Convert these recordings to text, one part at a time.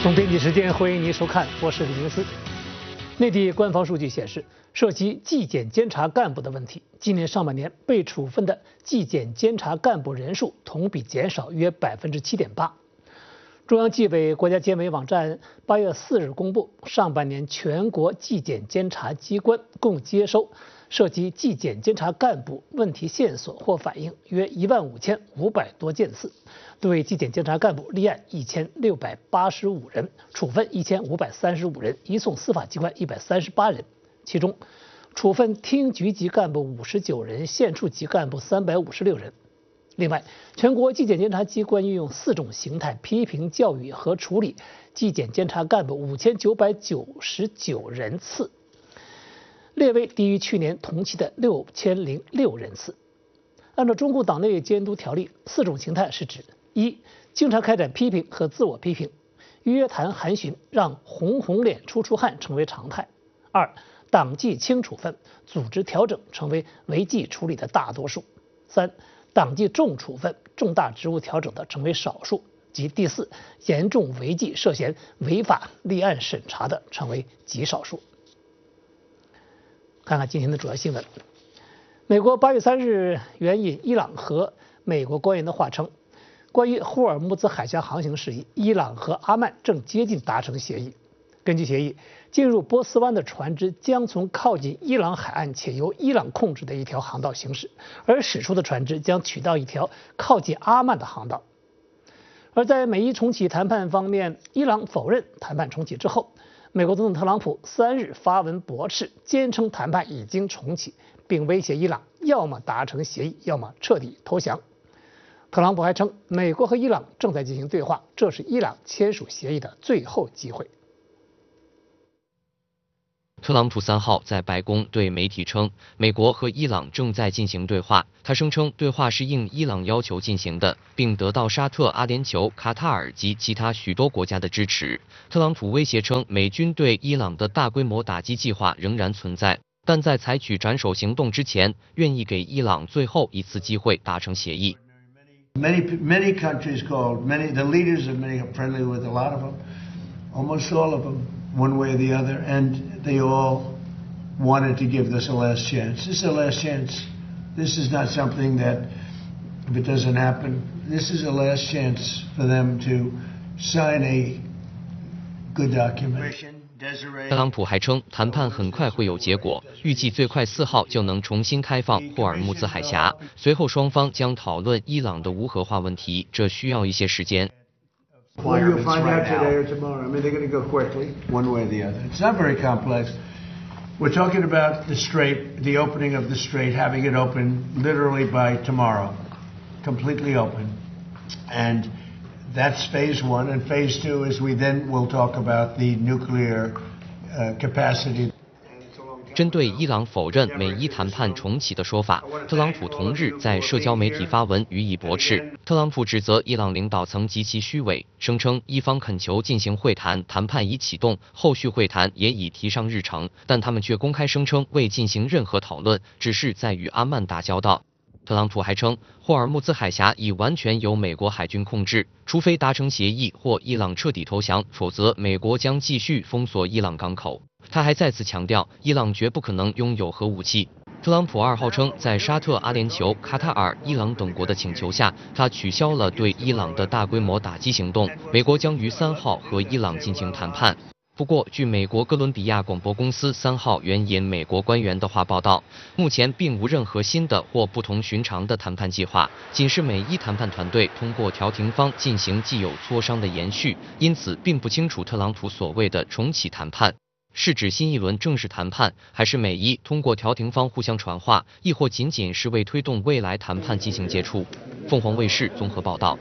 总编辑时间，欢迎您收看，我是李明思。内地官方数据显示，涉及纪检监察干部的问题，今年上半年被处分的纪检监察干部人数同比减少约7.8%。中央纪委国家监委网站8月4日公布，上半年全国纪检监察机关共接收涉及纪检监察干部问题线索或反映约15500多件次，对纪检监察干部立案1685人，处分1535人，移送司法机关138人，其中处分厅局级干部59人，县处级干部356人。另外，全国纪检监察机关运用4种形态批评教育和处理纪检监察干部5999人次，略微低于去年同期的6006人次。按照中共党内监督条例，4种形态是指：一、经常开展批评和自我批评，约谈函询让红脸出汗成为常态；二、党纪轻处分，组织调整成为违纪处理的大多数；三、党纪重处分，重大职务调整的成为少数；及第四，严重违纪涉嫌违法立案审查的成为极少数。看看今天的主要新闻。美国8月3日援引伊朗和美国官员的话称，关于霍尔木兹海峡航行事宜，伊朗和阿曼正接近达成协议。根据协议，进入波斯湾的船只将从靠近伊朗海岸且由伊朗控制的一条航道行驶，而驶出的船只将取到一条靠近阿曼的航道。而在美伊重启谈判方面，伊朗否认谈判重启之后，美国总统特朗普3日发文驳斥，坚称谈判已经重启，并威胁伊朗要么达成协议，要么彻底投降。特朗普还称，美国和伊朗正在进行对话，这是伊朗签署协议的最后机会。 特朗普3号在白宫对媒体称，美国和伊朗正在进行对话。他声称对话是应伊朗要求进行的，并得到沙特、阿联酋、卡塔尔及其他许多国家的支持。特朗普威胁称，美军对伊朗的大规模打击计划仍然存在，但在采取斩首行动之前，愿意给伊朗最后一次机会达成协议。 Many countries called, the leaders of many are friendly with a lot of them, almost all of them, one way or the other, and they all wanted to give this a last chance. This is a last chance. This is not something that, if it doesn't happen, this is a last chance for them to sign a good document. 特朗普还称，谈判很快会有结果，预计最快4号就能重新开放霍尔木兹海峡。随后双方将讨论伊朗的无核化问题，这需要一些时间。 Well, you'll find out today or tomorrow. I mean, they're going to go quickly, one way or the other. It's not very complex. We're talking about the strait, the opening of the strait, having it open literally by tomorrow, completely open. And that's phase one. And phase two is we then will talk about the nuclear capacity. 针对伊朗否认美伊谈判重启的说法，特朗普同日在社交媒体发文予以驳斥。特朗普指责伊朗领导层极其虚伪，声称伊方恳求进行会谈，谈判已启动，后续会谈也已提上日程，但他们却公开声称未进行任何讨论，只是在与阿曼打交道。特朗普还称，霍尔木兹海峡已完全由美国海军控制，除非达成协议或伊朗彻底投降，否则美国将继续封锁伊朗港口。他还再次强调，伊朗绝不可能拥有核武器。特朗普2号称，在沙特、阿联酋、卡塔尔、伊朗等国的请求下，他取消了对伊朗的大规模打击行动。美国将于3号和伊朗进行谈判。不过，据美国哥伦比亚广播公司3号援引美国官员的话报道，目前并无任何新的或不同寻常的谈判计划，仅是美伊谈判团队通过调停方进行既有磋商的延续，因此并不清楚特朗普所谓的重启谈判是指新一轮正式谈判，还是美伊通过调停方互相传话，亦或仅仅是为推动未来谈判进行接触。凤凰卫视综合报道。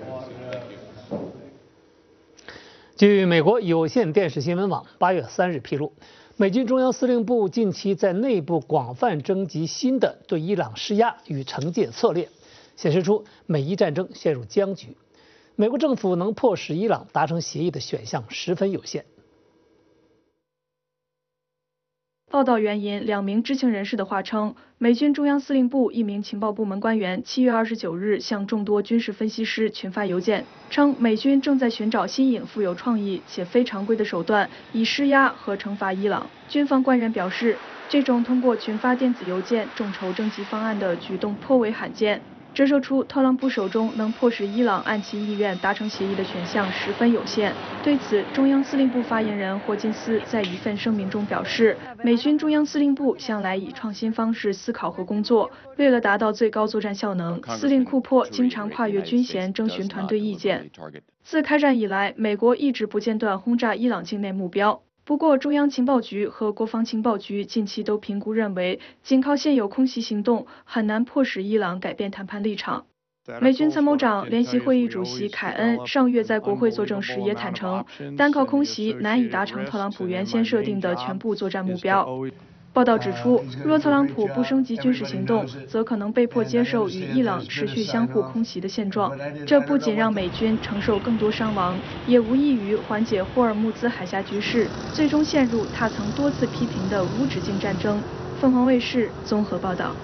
据美国有线电视新闻网8月3日披露，美军中央司令部近期在内部广泛征集新的对伊朗施压与惩戒策略，显示出美伊战争陷入僵局。美国政府能迫使伊朗达成协议的选项十分有限。 报道援引2名知情人士的话称，美军中央司令部一名情报部门官员7月29日向众多军事分析师群发邮件，称美军正在寻找新颖、富有创意且非常规的手段，以施压和惩罚伊朗。军方官员表示，这种通过群发电子邮件众筹征集方案的举动颇为罕见，折射出特朗普手中能迫使伊朗按其意愿达成协议的选项十分有限。对此，中央司令部发言人霍金斯在一份声明中表示，美军中央司令部向来以创新方式思考和工作，为了达到最高作战效能，司令库珀经常跨越军衔征询团队意见。自开战以来，美国一直不间断轰炸伊朗境内目标。不过，中央情报局和国防情报局近期都评估认为，仅靠现有空袭行动很难迫使伊朗改变谈判立场。美军参谋长联席会议主席凯恩上月在国会作证时也坦诚，单靠空袭难以达成特朗普原先设定的全部作战目标。报道指出，若特朗普不升级军事行动，则可能被迫接受与伊朗持续相互空袭的现状。这不仅让美军承受更多伤亡，也无异于缓解霍尔木兹海峡局势，最终陷入他曾多次批评的无止境战争。凤凰卫视综合报道。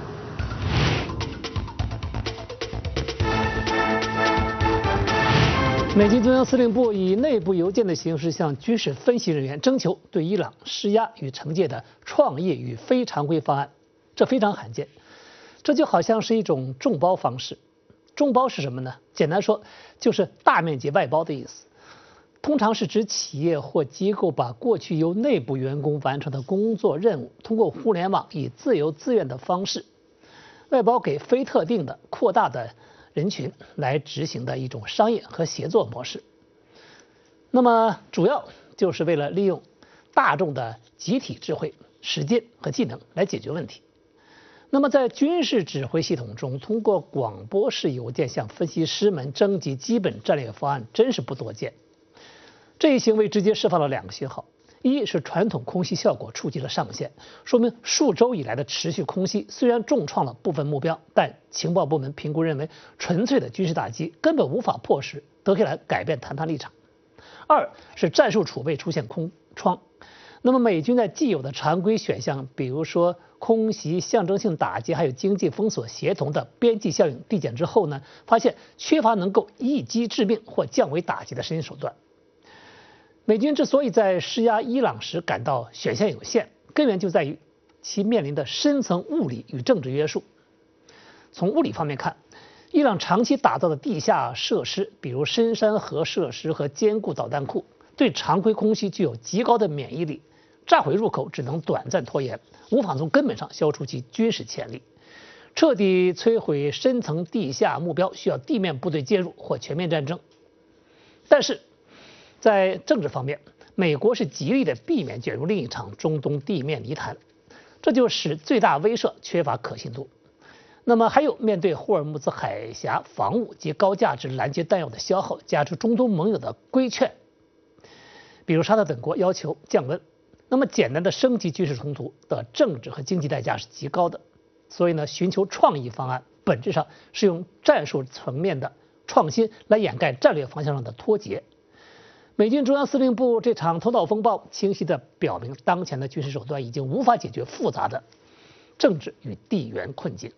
美军中央司令部以内部邮件的形式向军事分析人员征求对伊朗施压与惩戒的创意与非常规方案，这非常罕见。这就好像是一种众包方式。众包是什么呢？简单说就是大面积外包的意思。通常是指企业或机构把过去由内部员工完成的工作任务，通过互联网以自由自愿的方式外包给非特定的扩大的人群来执行的一种商业和协作模式。那么主要就是为了利用大众的集体智慧、时间和技能来解决问题。那么在军事指挥系统中，通过广播式邮件向分析师们征集基本战略方案真是不多见。这一行为直接释放了2个信号：一是传统空袭效果触及了上限，说明数周以来的持续空袭虽然重创了部分目标，但情报部门评估认为，纯粹的军事打击根本无法迫使德黑兰改变谈判立场。2是战术储备出现空窗。那么美军在既有的常规选项，比如说空袭、象征性打击，还有经济封锁协同的边际效应递减之后呢，发现缺乏能够一击致命或降维打击的实际手段。美军之所以在施压伊朗时感到选项有限，根源就在于其面临的深层物理与政治约束。从物理方面看，伊朗长期打造的地下设施，比如深山核设施和坚固导弹库，对常规空袭具有极高的免疫力，炸毁入口只能短暂拖延，无法从根本上消除其军事潜力。彻底摧毁深层地下目标需要地面部队介入或全面战争。但是在政治方面，美国是极力的避免卷入另一场中东地面泥潭，这就使最大威慑缺乏可信度。那么还有面对霍尔木兹海峡防务及高价值拦截弹药的消耗，加之中东盟友的规劝，比如沙特等国要求降温，那么简单的升级军事冲突的政治和经济代价是极高的。所以呢，寻求创意方案本质上是用战术层面的创新来掩盖战略方向上的脱节。美军中央司令部这场头脑风暴清晰地表明，当前的军事手段已经无法解决复杂的政治与地缘困境。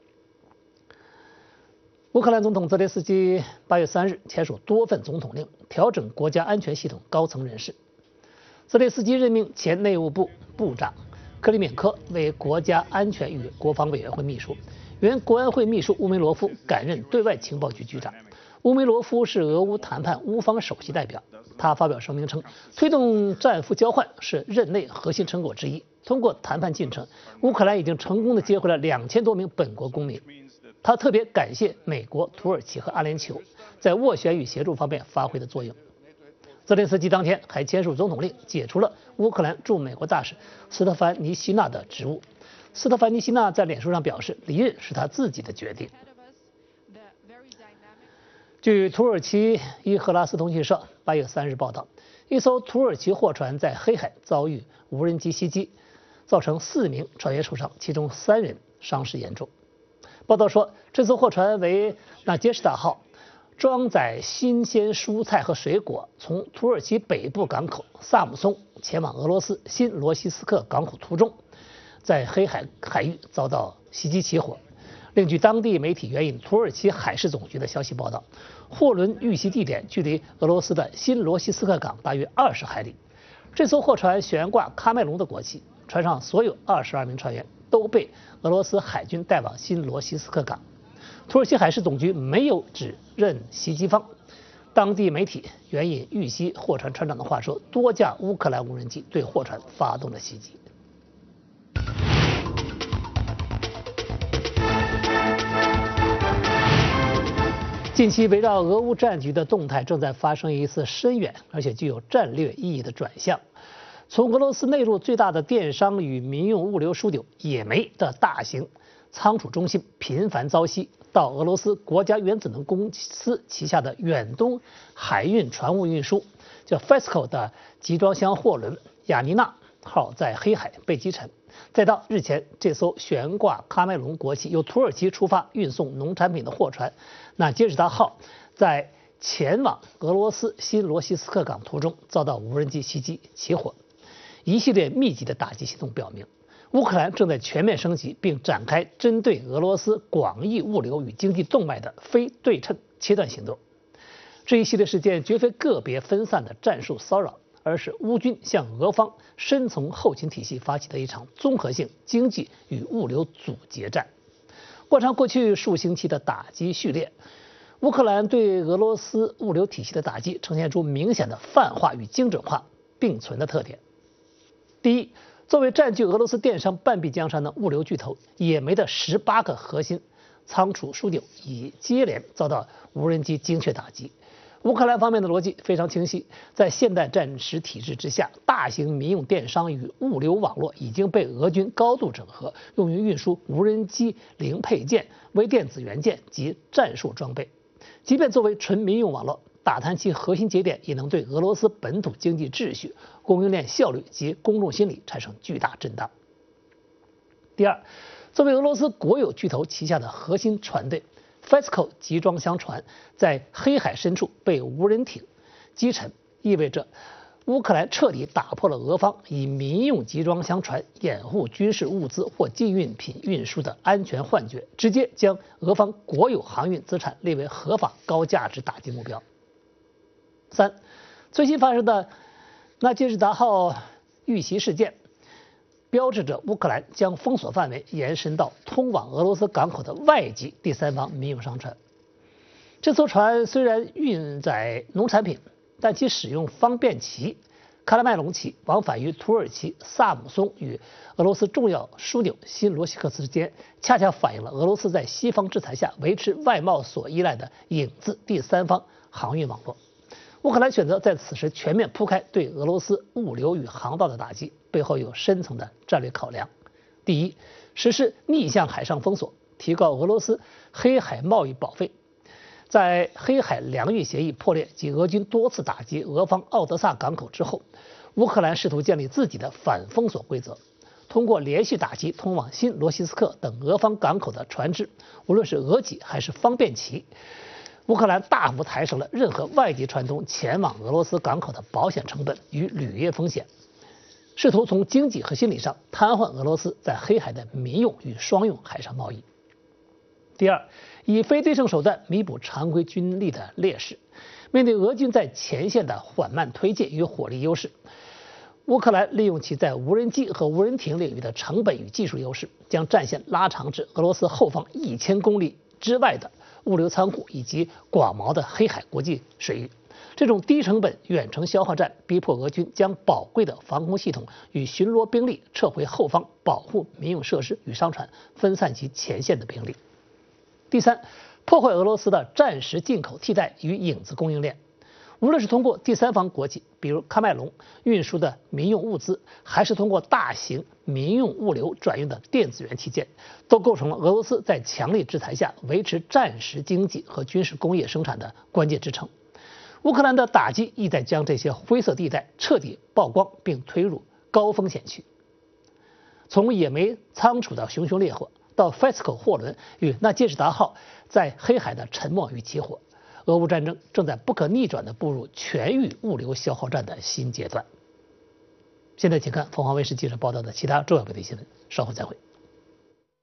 乌克兰总统泽连斯基8月3日签署多份总统令，调整国家安全系统高层人事。泽连斯基任命前内务部部长克里缅科为国家安全与国防委员会秘书，原国安会秘书乌梅罗夫改任对外情报局局长。乌梅罗夫是俄乌谈判乌方首席代表，他发表声明称，推动战俘交换是任内核心成果之一。通过谈判进程，乌克兰已经成功地接回了2000多名本国公民。他特别感谢美国、土耳其和阿联酋在斡旋与协助方面发挥的作用。泽连斯基当天还签署总统令，解除了乌克兰驻美国大使斯特凡尼希娜的职务。斯特凡尼希娜在脸书上表示，离任是他自己的决定。据土耳其伊赫拉斯通讯社8月3日报道，一艘土耳其货船在黑海遭遇无人机袭击，造成4名船员受伤，其中3人伤势严重。报道说，这艘货船为纳杰什达号， 装载新鲜蔬菜和水果从土耳其北部港口萨姆松前往俄罗斯新罗西斯克港口途中，在黑海海域遭到袭击起火。另据当地媒体援引土耳其海事总局的消息报道，货轮遇袭地点距离俄罗斯的新罗西斯克港大约20海里。这艘货船悬挂喀麦隆的国旗，船上所有22名船员都被俄罗斯海军带往新罗西斯克港。土耳其海事总局没有指认袭击方。当地媒体援引遇袭货船船长的话说，多架乌克兰无人机对货船发动了袭击。近期围绕俄乌战局的动态正在发生一次深远而且具有战略意义的转向。从俄罗斯内陆最大的电商与民用物流枢纽野煤的大型仓储中心频繁遭袭，到俄罗斯国家原子能公司旗下的远东海运船务运输叫 FESCO 的集装箱货轮雅尼娜号在黑海被击沉，再到日前这艘悬挂喀麦隆国旗由土耳其出发运送农产品的货船那杰什达号在前往俄罗斯新罗西斯克港途中遭到无人机袭击起火。一系列密集的打击行动表明，乌克兰正在全面升级并展开针对俄罗斯广义物流与经济动脉的非对称切断行动。这一系列事件绝非个别分散的战术骚扰，而是乌军向俄方深层后勤体系发起的一场综合性经济与物流阻截战。贯穿过去数星期的打击序列，乌克兰对俄罗斯物流体系的打击呈现出明显的泛化与精准化并存的特点。第一，作为占据俄罗斯电商半壁江山的物流巨头，野煤的18个核心仓储枢纽已接连遭到无人机精确打击。乌克兰方面的逻辑非常清晰，在现代战时体制之下，大型民用电商与物流网络已经被俄军高度整合，用于运输无人机零配件、微电子元件及战术装备。即便作为纯民用网络，打探其核心节点也能对俄罗斯本土经济秩序、供应链效率及公众心理产生巨大震荡。第二，作为俄罗斯国有巨头旗下的核心船队 FESCO 集装箱船在黑海深处被无人艇击沉，意味着乌克兰彻底打破了俄方以民用集装箱船掩护军事物资或禁运品运输的安全幻觉，直接将俄方国有航运资产列为合法高价值打击目标。三，最新发生的纳杰什达号遇袭事件，标志着乌克兰将封锁范围延伸到通往俄罗斯港口的外籍第三方民用商船。这艘船虽然运载农产品，但其使用方便旗、喀拉麦隆旗往返于土耳其萨姆松与俄罗斯重要枢纽新罗西克斯之间，恰恰反映了俄罗斯在西方制裁下维持外贸所依赖的影子第三方航运网络。乌克兰选择在此时全面铺开对俄罗斯物流与航道的打击，背后有深层的战略考量。第一，实施逆向海上封锁，提高俄罗斯黑海贸易保费。在黑海两域协议破裂及俄军多次打击俄方奥德萨港口之后，乌克兰试图建立自己的反封锁规则，通过连续打击通往新罗西斯克等俄方港口的船只，无论是俄籍还是方便旗，乌克兰大幅抬升了任何外籍船东前往俄罗斯港口的保险成本与履约风险，试图从经济和心理上瘫痪俄罗斯在黑海的民用与双用海上贸易。第二，以非对称手段弥补常规军力的劣势。面对俄军在前线的缓慢推进与火力优势，乌克兰利用其在无人机和无人艇领域的成本与技术优势，将战线拉长至俄罗斯后方1000公里之外的物流仓库以及广袤的黑海国际水域。这种低成本远程消耗战逼迫俄军将宝贵的防空系统与巡逻兵力撤回后方，保护民用设施与商船，分散其前线的兵力。第三，破坏俄罗斯的战时进口替代与影子供应链。无论是通过第三方国际，比如喀麦隆运输的民用物资，还是通过大型民用物流转运的电子元器件，都构成了俄罗斯在强力制裁下维持战时经济和军事工业生产的关键支撑。乌克兰的打击意在将这些灰色地带彻底曝光并推入高风险区。从野煤仓储的熊熊烈火，到 FESCO 货轮与纳杰什达号在黑海的沉没与起火， 俄乌战争正在不可逆转地步入全域物流消耗战的新阶段。现在请看凤凰卫视记者报道的其他重要本地新闻，稍后再会。